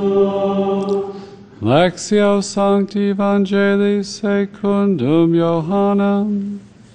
Lectio Sancti Evangelii secundum Johannem.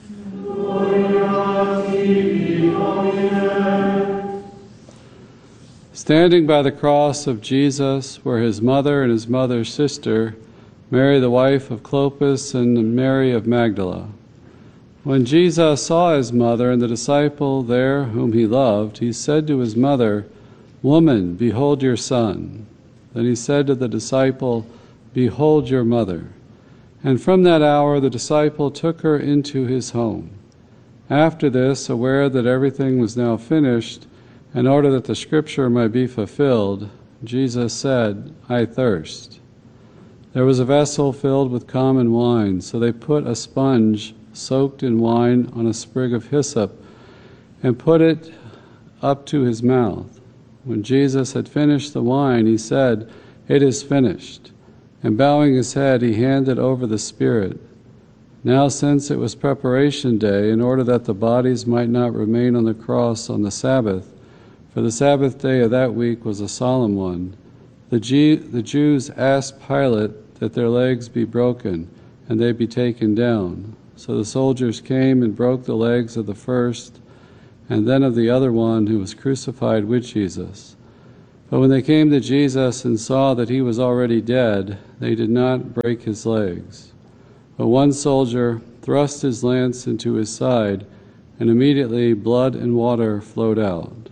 Standing by the cross of Jesus were his mother and his mother's sister, Mary the wife of Clopas and Mary of Magdala. When Jesus saw his mother and the disciple there whom he loved, he said to his mother, "Woman, behold your son." Then he said to the disciple, "Behold your mother." And from that hour the disciple took her into his home. After this, aware that everything was now finished, in order that the scripture might be fulfilled, Jesus said, "I thirst." There was a vessel filled with common wine, so they put a sponge soaked in wine on a sprig of hyssop and put it up to his mouth. When Jesus had finished the wine, he said, "It is finished." And bowing his head, he handed over the Spirit. Now, since it was preparation day, in order that the bodies might not remain on the cross on the Sabbath, for the Sabbath day of that week was a solemn one, the Jews asked Pilate that their legs be broken and they be taken down. So the soldiers came and broke the legs of the first and then of the other one who was crucified with Jesus. But when they came to Jesus and saw that he was already dead, they did not break his legs. But one soldier thrust his lance into his side, and immediately blood and water flowed out.